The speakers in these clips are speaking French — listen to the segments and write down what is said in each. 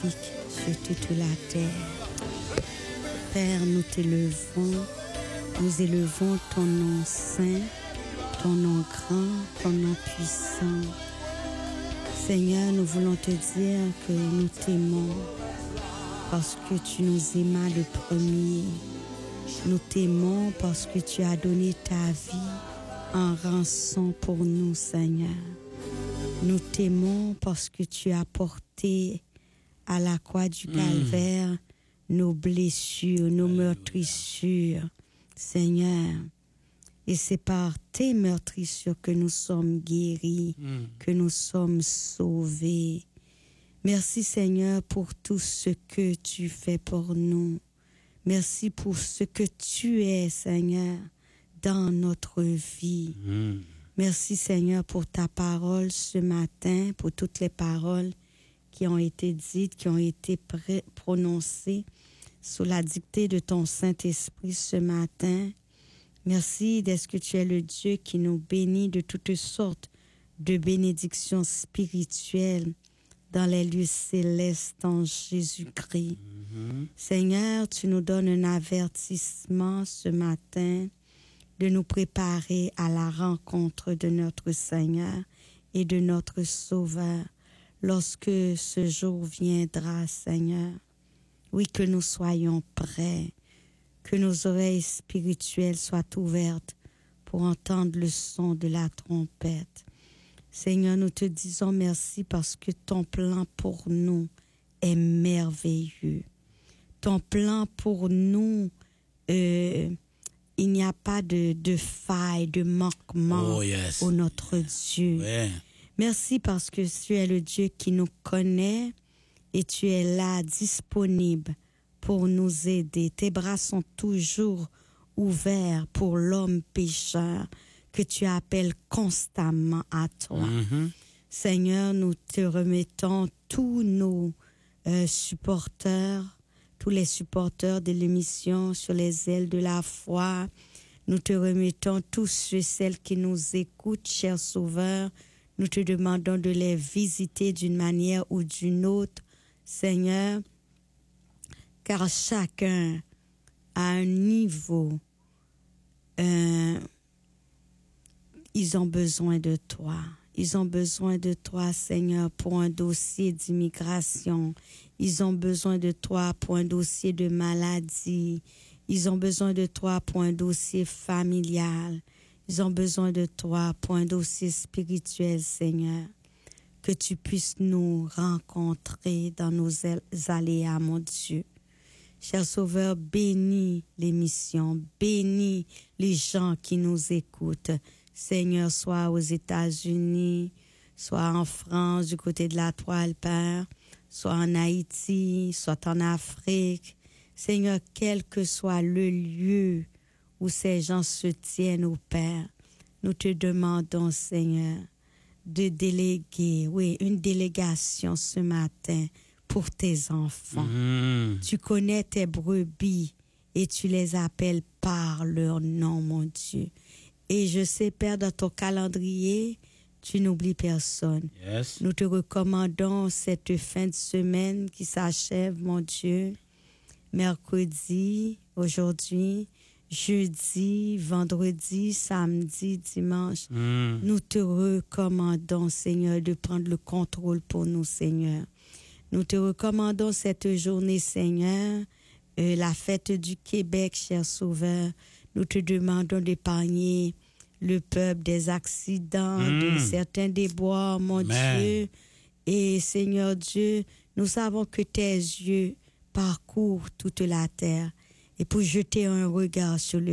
sur toute la terre. Père, nous t'élevons, nous élevons ton nom saint, ton nom grand, ton nom puissant. Seigneur, nous voulons te dire que nous t'aimons parce que tu nous aimas le premier. Nous t'aimons parce que tu as donné ta vie en rançon pour nous, Seigneur. Nous t'aimons parce que tu as porté à la croix du calvaire nos blessures, nos meurtrissures, Seigneur. Et c'est par tes meurtrissures que nous sommes guéris, que nous sommes sauvés. Merci, Seigneur, pour tout ce que tu fais pour nous. Merci pour ce que tu es, Seigneur, dans notre vie. Merci, Seigneur, pour ta parole ce matin, pour toutes les paroles qui ont été dites, qui ont été prononcées sous la dictée de ton Saint-Esprit ce matin. Merci d'être que tu es le Dieu qui nous bénit de toutes sortes de bénédictions spirituelles dans les lieux célestes en Jésus-Christ. Seigneur, tu nous donnes un avertissement ce matin de nous préparer à la rencontre de notre Seigneur et de notre Sauveur lorsque ce jour viendra, Seigneur. Oui, que nous soyons prêts, que nos oreilles spirituelles soient ouvertes pour entendre le son de la trompette. Seigneur, nous te disons merci parce que ton plan pour nous est merveilleux. Ton plan pour nous, il n'y a pas de faille, de manquement au notre Dieu. Ouais. Merci parce que tu es le Dieu qui nous connaît et tu es là, disponible pour nous aider. Tes bras sont toujours ouverts pour l'homme pécheur que tu appelles constamment à toi. Seigneur, nous te remettons tous nos supporters, tous les supporters de l'émission Sur les ailes de la foi. Nous te remettons tous ceux et celles qui nous écoutent, cher Sauveur. Nous te demandons de les visiter d'une manière ou d'une autre, Seigneur, car chacun a un niveau. Ils ont besoin de toi. Ils ont besoin de toi, Seigneur, pour un dossier d'immigration. Ils ont besoin de toi pour un dossier de maladie. Ils ont besoin de toi pour un dossier familial. Ils ont besoin de toi pour un dossier spirituel, Seigneur. Que tu puisses nous rencontrer dans nos aléas, mon Dieu. Cher Sauveur, bénis l'émission, bénis les gens qui nous écoutent. Seigneur, soit aux États-Unis, soit en France, du côté de la Toile, Père, soit en Haïti, soit en Afrique. Seigneur, quel que soit le lieu où ces gens se tiennent au Père, nous te demandons, Seigneur, de déléguer, une délégation ce matin pour tes enfants. Tu connais tes brebis et tu les appelles par leur nom, mon Dieu. Et je sais, Père, dans ton calendrier, tu n'oublies personne. Nous te recommandons cette fin de semaine qui s'achève, mon Dieu. Mercredi, aujourd'hui, jeudi, vendredi, samedi, dimanche. Nous te recommandons, Seigneur, de prendre le contrôle pour nous, Seigneur. Nous te recommandons cette journée, Seigneur, la fête du Québec, cher Sauveur. Nous te demandons d'épargner le peuple des accidents, de certains déboires, mon Dieu. Et Seigneur Dieu, nous savons que tes yeux parcourent toute la terre. Et pour jeter un regard sur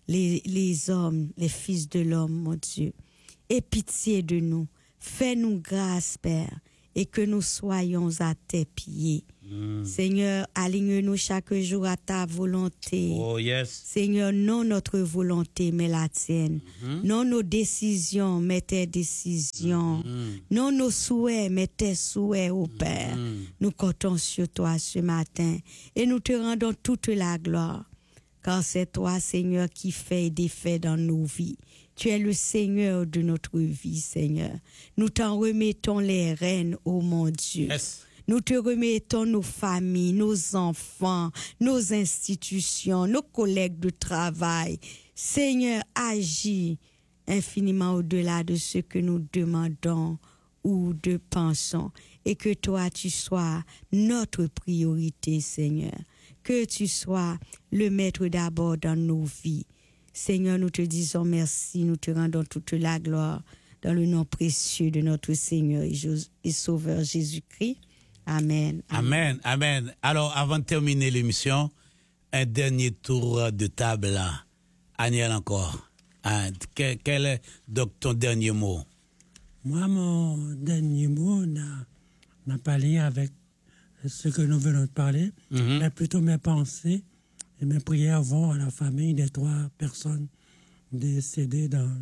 les hommes, les fils de l'homme, mon Dieu. Aie pitié de nous. Fais-nous grâce, Père, et que nous soyons à tes pieds. Seigneur, aligne-nous chaque jour à ta volonté. Seigneur, non notre volonté, mais la tienne. Non nos décisions, mais tes décisions. Non nos souhaits, mais tes souhaits, ô Père. Nous comptons sur toi ce matin et nous te rendons toute la gloire. Car c'est toi, Seigneur, qui fais et défais dans nos vies. Tu es le Seigneur de notre vie, Seigneur. Nous t'en remettons les rênes, ô mon Dieu. Nous te remettons nos familles, nos enfants, nos institutions, nos collègues de travail. Seigneur, agis infiniment au-delà de ce que nous demandons ou de pensons. Et que toi, tu sois notre priorité, Seigneur. Que tu sois le maître d'abord dans nos vies. Seigneur, nous te disons merci, nous te rendons toute la gloire dans le nom précieux de notre Seigneur et Sauveur Jésus-Christ. Amen. Amen. Amen. Alors, avant de terminer l'émission, un dernier tour de table là. Aniel encore. Quel est donc ton dernier mot? Moi, mon dernier mot n'a pas lien avec ce que nous venons de parler, mais plutôt mes pensées et mes prières vont à la famille des 3 personnes décédées dans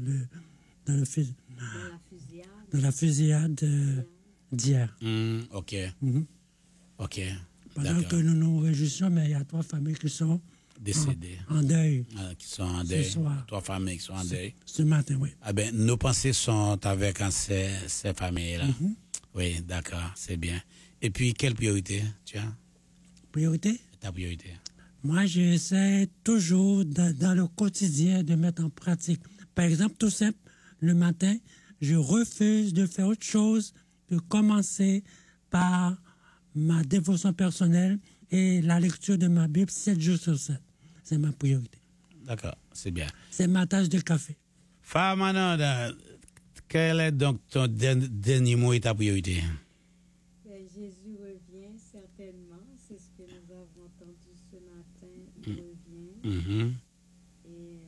la fusillade d'hier. OK. OK. Pendant que nous nous réjouissons, mais il y a 3 familles qui sont décédées. En deuil. Qui sont en deuil. Ce soir. 3 familles qui sont en deuil. Ce matin, oui. Ah ben, nos pensées sont avec ces familles-là. Oui, d'accord, c'est bien. Et puis, quelle priorité tu as? Priorité? Ta priorité? Moi, j'essaie toujours, dans le quotidien, de mettre en pratique. Par exemple, tout simple, le matin, je refuse de faire autre chose que commencer par ma dévotion personnelle et la lecture de ma Bible 7 jours sur 7. C'est ma priorité. D'accord, c'est bien. C'est ma tasse de café. Famananda, quel est donc ton dernier mot et ta priorité? Jésus revient certainement, c'est ce que nous avons entendu ce matin, il revient. Et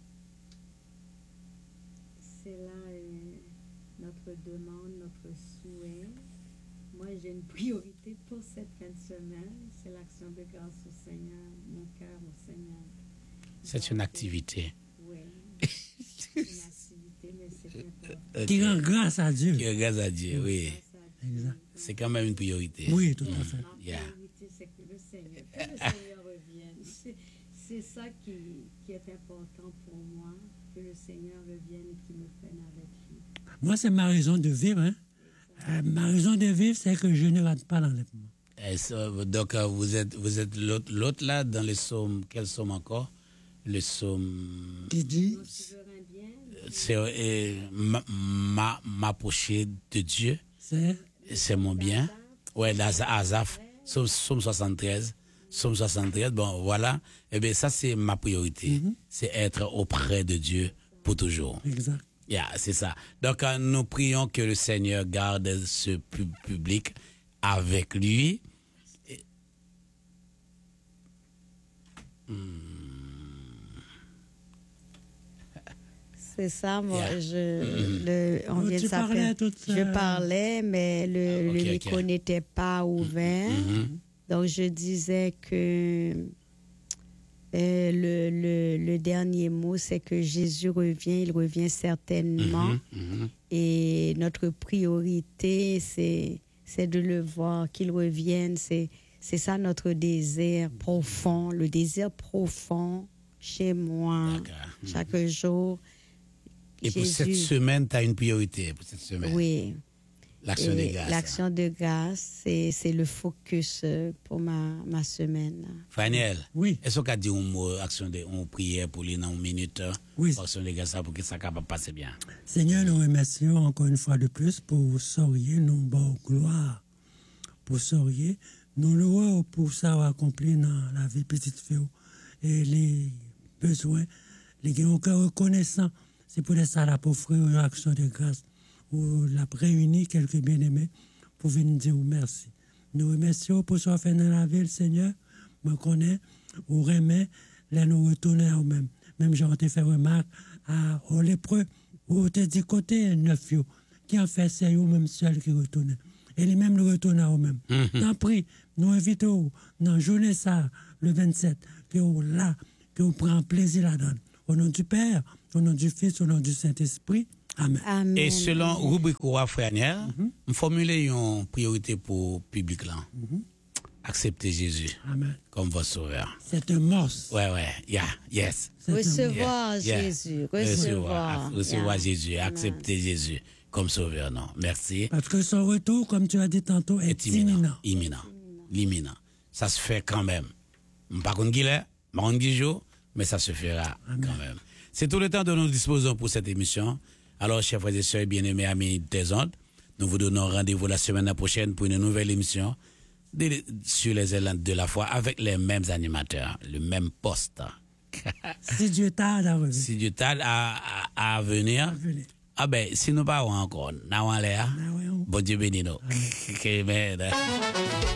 c'est là notre demande, notre souhait. Moi, j'ai une priorité pour cette fin de semaine, c'est l'action de grâce au Seigneur, mon cœur au Seigneur. C'est une activité. Oui, c'est une activité, mais c'est important. Qui rend grâce à Dieu. Qui rend grâce à Dieu, oui. Exact. C'est quand même une priorité. Oui, tout à fait. Ma priorité, c'est que le Seigneur revienne. C'est ça qui est important pour moi, que le Seigneur revienne et qu'il me prenne avec lui. Moi, c'est ma raison de vivre. Ma raison de vivre, c'est que je ne rate pas l'enlèvement. Donc, vous êtes l'autre là, dans le psaume, quel psaume encore? Le psaume... Qui dit? C'est m'approcher de Dieu. C'est mon bien. Ouais, Asaph, psaume 73. Psaume 73, bon, voilà. Eh bien, ça, c'est ma priorité. C'est être auprès de Dieu pour toujours. Exact. C'est ça. Donc, nous prions que le Seigneur garde ce public avec lui. C'est ça, moi, on vient de s'appeler. Je parlais, mais le micro n'était pas ouvert. Donc, je disais que le dernier mot, c'est que Jésus revient, il revient certainement. Et notre priorité, c'est de le voir, qu'il revienne. C'est ça notre désir profond, le désir profond chez moi, chaque jour. Et pour cette semaine, tu as une priorité pour cette semaine? Oui. L'action de grâce. L'action de grâce, c'est le focus pour ma semaine. Faniel, oui. Est-ce qu'on a dit une prière pour lui dans une minute? Oui. Action de grâce pour que ça capable passer bien. Seigneur, nous remercions encore une fois de plus pour sourire, nous bon gloire. Pour sourire, nous louons pour ça accompli dans la vie petite fille et les besoins, les gens reconnaissants. C'est pour ça la pour offrir une action de grâce ou la réunir quelques bien-aimés pour venir dire merci. Nous remercions pour ce fait dans la ville, Seigneur. Je connais, ou remet, là nous retourner à nous-mêmes. Même j'ai fait remarque à lépreux, où tu dit côté neuf, qui en fait c'est eux-mêmes seuls qui retournent. Et les mêmes nous retournent à eux-mêmes. Tant pis, nous invitons dans la journée ça, le 27, que vous là, que vous prenez plaisir là-dedans. Au nom du Père, au nom du Fils, au nom du Saint-Esprit. Amen. Amen. Et selon rubrique Roi Franiel, on formule une priorité pour le public là. acceptez Jésus Amen. comme votre sauveur. C'est un must. Yes. Recevoir Jésus. Recevoir Jésus, accepter Jésus comme sauveur, non. Merci. Parce que son retour, comme tu as dit tantôt, est imminent. L'imminent. Ça se fait quand même. Par contre, mais ça se fera quand même. C'est tout le temps que nous disposons pour cette émission. Alors, chers frères et sœurs, bien-aimés amis des ondes, nous vous donnons rendez-vous la semaine prochaine pour une nouvelle émission sur les ailes de la foi avec les mêmes animateurs, le même poste. Si Dieu tarde à revenir. Si Dieu tarde à venir. Ah ben, si nous pas encore, nous allons aller. Bon Dieu béni nous. Amen.